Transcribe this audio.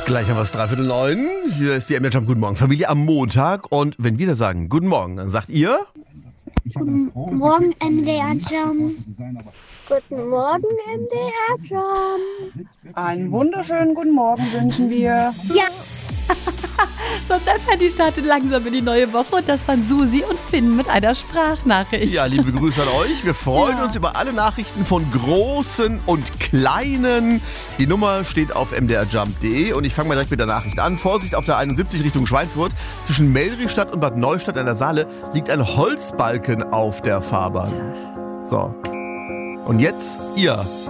Gleich haben wir es 8:45. Hier ist die MDR Jump. Guten Morgen, Familie am Montag. Und wenn wir da sagen Guten Morgen, dann sagt ihr? Guten Morgen, MDR Jump. Guten Morgen, MDR Jump. Einen wunderschönen guten Morgen wünschen wir. Ja. Sonst die startet langsam in die neue Woche und das waren Susi und Finn mit einer Sprachnachricht. Ja, liebe Grüße an euch. Wir freuen uns über alle Nachrichten von Großen und Kleinen. Die Nummer steht auf mdrjump.de und ich fange mal direkt mit der Nachricht an. Vorsicht, auf der 71 Richtung Schweinfurt. Zwischen Melrichstadt und Bad Neustadt an der Saale liegt ein Holzbalken auf der Fahrbahn. So. Und jetzt ihr.